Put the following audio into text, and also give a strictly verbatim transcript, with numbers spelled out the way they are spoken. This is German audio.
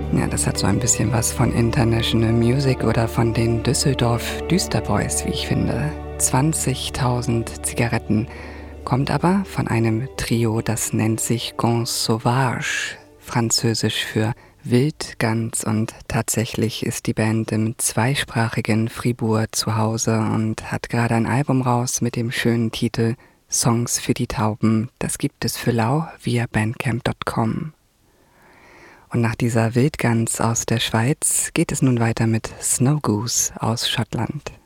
Ja, das hat so ein bisschen was von International Music oder von den Düsseldorf Düsterboys, wie ich finde. zwanzigtausend Zigaretten, kommt aber von einem Trio, das nennt sich Gans Sauvage, französisch für Wildgans, und tatsächlich ist die Band im zweisprachigen Fribourg zu Hause und hat gerade ein Album raus mit dem schönen Titel Songs für die Tauben. Das gibt es für lau via bandcamp punkt com. Und nach dieser Wildgans aus der Schweiz geht es nun weiter mit Snow Goose aus Schottland.